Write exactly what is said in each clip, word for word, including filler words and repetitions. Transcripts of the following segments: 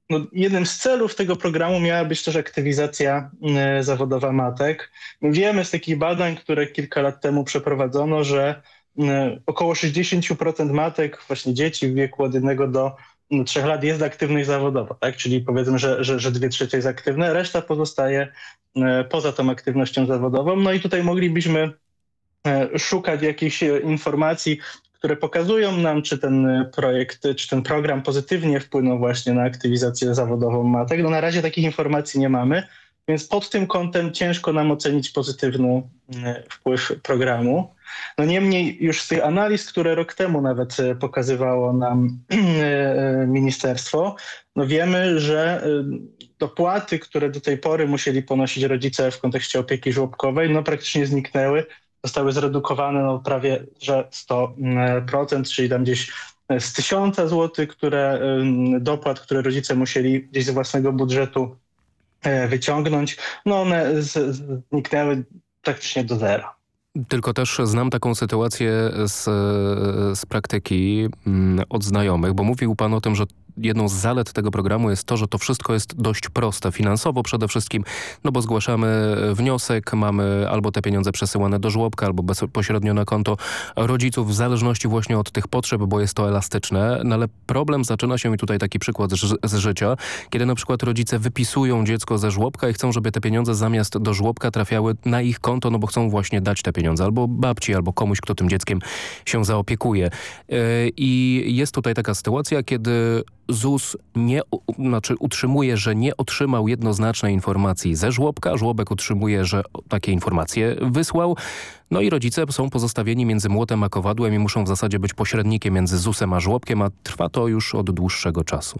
no, jednym z celów tego programu miała być też aktywizacja e, zawodowa matek. Wiemy z takich badań, które kilka lat temu przeprowadzono, że e, około sześćdziesiąt procent matek, właśnie dzieci w wieku od jednego do no, trzech lat jest aktywnych zawodowo, tak? Czyli powiedzmy, że, że, że dwie trzecie jest aktywne, reszta pozostaje e, poza tą aktywnością zawodową. No i tutaj moglibyśmy e, szukać jakichś e, informacji, które pokazują nam, czy ten projekt, czy ten program pozytywnie wpłynął właśnie na aktywizację zawodową matek. No na razie takich informacji nie mamy, więc pod tym kątem ciężko nam ocenić pozytywny e, wpływ programu. No niemniej już z tych analiz, które rok temu nawet e, pokazywało nam e, ministerstwo, no wiemy, że e, dopłaty, które do tej pory musieli ponosić rodzice w kontekście opieki żłobkowej, no praktycznie zniknęły. Zostały zredukowane no, prawie że sto procent, czyli tam gdzieś z tysiąca złotych, które, dopłat, które rodzice musieli gdzieś z własnego budżetu wyciągnąć, no one z, zniknęły praktycznie do zera. Tylko też znam taką sytuację z, z praktyki od znajomych, bo mówił pan o tym, że jedną z zalet tego programu jest to, że to wszystko jest dość proste. Finansowo przede wszystkim, no bo zgłaszamy wniosek, mamy albo te pieniądze przesyłane do żłobka, albo bezpośrednio na konto rodziców, w zależności właśnie od tych potrzeb, bo jest to elastyczne. No ale problem zaczyna się, i tutaj taki przykład z, z życia, kiedy na przykład rodzice wypisują dziecko ze żłobka i chcą, żeby te pieniądze zamiast do żłobka trafiały na ich konto, no bo chcą właśnie dać te pieniądze albo babci, albo komuś, kto tym dzieckiem się zaopiekuje. Yy, I jest tutaj taka sytuacja, kiedy ZUS nie, znaczy utrzymuje, że nie otrzymał jednoznacznej informacji ze żłobka, żłobek utrzymuje, że takie informacje wysłał, no i rodzice są pozostawieni między młotem a kowadłem i muszą w zasadzie być pośrednikiem między ZUS-em a żłobkiem, a trwa to już od dłuższego czasu.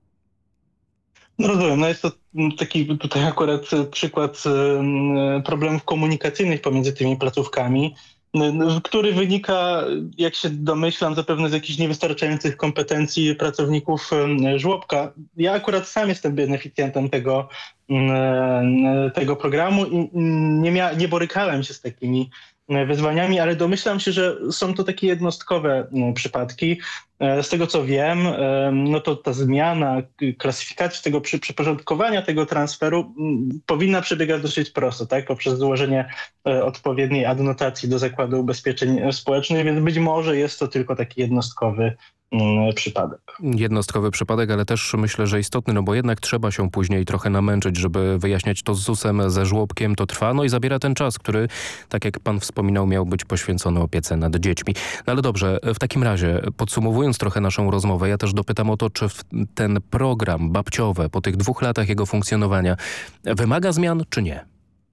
No rozumiem, no jest to taki tutaj akurat przykład problemów komunikacyjnych pomiędzy tymi placówkami, który wynika, jak się domyślam, zapewne z jakichś niewystarczających kompetencji pracowników żłobka. Ja akurat sam jestem beneficjentem tego, tego programu i nie, mia- nie borykałem się z takimi wyzwaniami, ale domyślam się, że są to takie jednostkowe przypadki. Z tego co wiem, no to ta zmiana klasyfikacji tego przyporządkowania tego transferu powinna przebiegać dosyć prosto, tak? Poprzez złożenie odpowiedniej adnotacji do Zakładu Ubezpieczeń Społecznych, więc być może jest to tylko taki jednostkowy przypadek. Jednostkowy przypadek, ale też myślę, że istotny, no bo jednak trzeba się później trochę namęczyć, żeby wyjaśniać to z ZUS-em, ze żłobkiem, to trwa, no i zabiera ten czas, który, tak jak pan wspominał, miał być poświęcony opiece nad dziećmi. No ale dobrze, w takim razie, podsumowując trochę naszą rozmowę, ja też dopytam o to, czy ten program babciowy po tych dwóch latach jego funkcjonowania wymaga zmian, czy nie?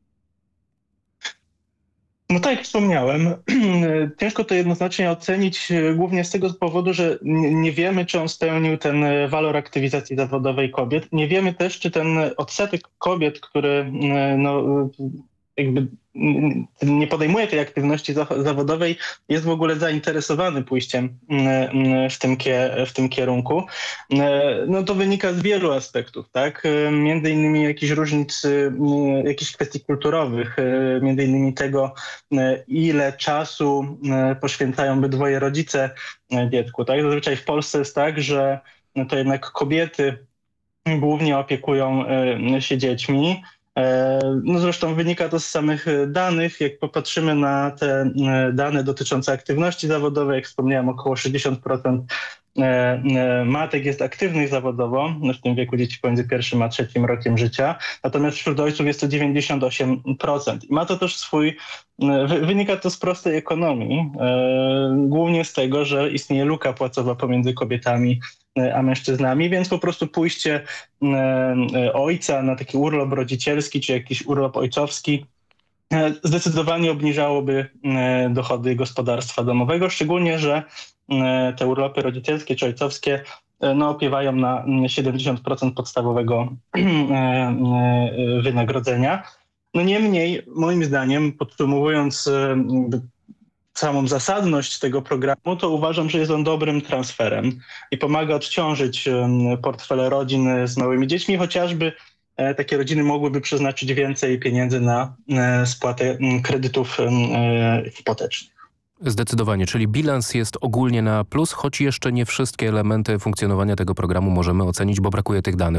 No tak jak wspomniałem, ciężko to jednoznacznie ocenić, głównie z tego powodu, że nie wiemy, czy on spełnił ten walor aktywizacji zawodowej kobiet. Nie wiemy też, czy ten odsetek kobiet, który no, jakby nie podejmuje tej aktywności zawodowej, jest w ogóle zainteresowany pójściem w tym, w tym kierunku. No to wynika z wielu aspektów, tak? Między innymi jakichś różnic, jakichś kwestii kulturowych, między innymi tego, ile czasu poświęcają obydwoje rodzice dziecku, tak? Zazwyczaj w Polsce jest tak, że to jednak kobiety głównie opiekują się dziećmi. No zresztą wynika to z samych danych. Jak popatrzymy na te dane dotyczące aktywności zawodowej, jak wspomniałem, około sześćdziesiąt procent matek jest aktywnych zawodowo w tym wieku dzieci pomiędzy pierwszym a trzecim rokiem życia, natomiast wśród ojców jest to dziewięćdziesiąt osiem procent. I ma to też swój, wynika to z prostej ekonomii, głównie z tego, że istnieje luka płacowa pomiędzy kobietami a mężczyznami, więc po prostu pójście ojca na taki urlop rodzicielski czy jakiś urlop ojcowski zdecydowanie obniżałoby dochody gospodarstwa domowego, szczególnie, że te urlopy rodzicielskie czy ojcowskie no, opiewają na siedemdziesiąt procent podstawowego wynagrodzenia. No niemniej, moim zdaniem, podsumowując samą zasadność tego programu, to uważam, że jest on dobrym transferem i pomaga odciążyć portfele rodzin z małymi dziećmi, chociażby takie rodziny mogłyby przeznaczyć więcej pieniędzy na spłatę kredytów hipotecznych. Zdecydowanie, czyli bilans jest ogólnie na plus, choć jeszcze nie wszystkie elementy funkcjonowania tego programu możemy ocenić, bo brakuje tych danych.